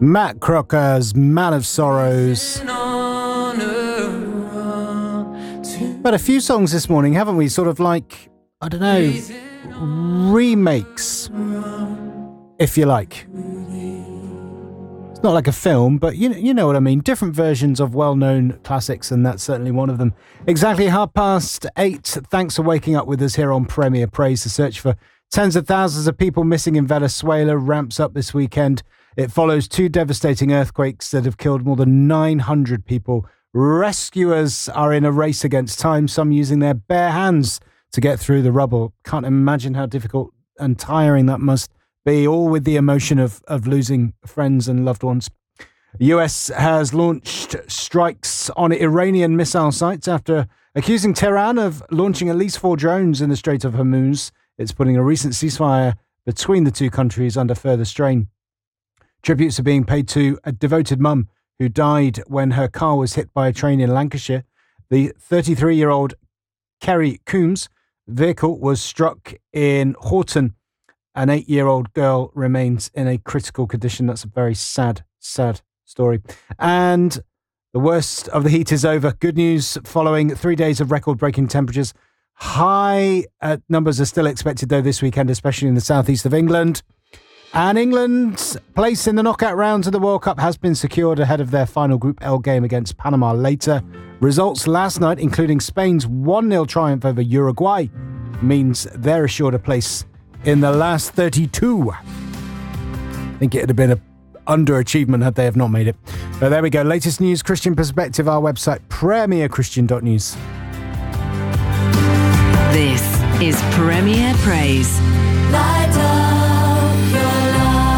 Matt Crocker's Man of Sorrows. But a few songs this morning, haven't we? Sort of like, I don't know, remakes, if you like. It's not like a film, but you know what I mean. Different versions of well-known classics, and that's certainly one of them. Exactly 8:30. Thanks for waking up with us here on Premier Praise. The search for tens of thousands of people missing in Venezuela ramps up this weekend. It follows 2 devastating earthquakes that have killed more than 900 people. Rescuers are in a race against time, some using their bare hands to get through the rubble. Can't imagine how difficult and tiring that must be, all with the emotion of losing friends and loved ones. The US has launched strikes on Iranian missile sites after accusing Tehran of launching at least 4 drones in the Strait of Hormuz. It's putting a recent ceasefire between the two countries under further strain. Tributes are being paid to a devoted mum who died when her car was hit by a train in Lancashire. The 33-year-old Kerry Coombs' vehicle was struck in Horton. An 8-year-old girl remains in a critical condition. That's a very sad, sad story. And the worst of the heat is over. Good news following 3 days of record-breaking temperatures. High numbers are still expected, though, this weekend, especially in the southeast of England. And England's place in the knockout rounds of the World Cup has been secured ahead of their final Group L game against Panama later. Results last night, including Spain's 1-0 triumph over Uruguay, means they're assured a place in the last 32. I think it would have been an underachievement had they have not made it. But there we go. Latest news, Christian Perspective, our website, premierchristian.news. This is Premier Praise. Light up your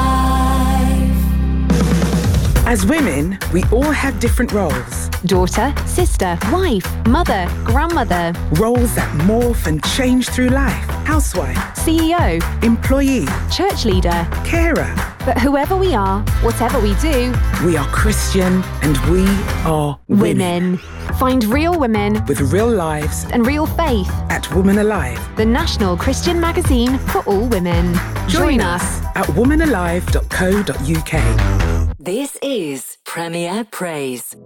life. As women, we all have different roles. Daughter, sister, wife, mother, grandmother. Roles that morph and change through life. Housewife, CEO, employee, church leader, carer. But whoever we are, whatever we do, we are Christian and we are women. Find real women with real lives and real faith at Woman Alive, the national Christian magazine for all women. Join us at womanalive.co.uk. This is Premier Praise.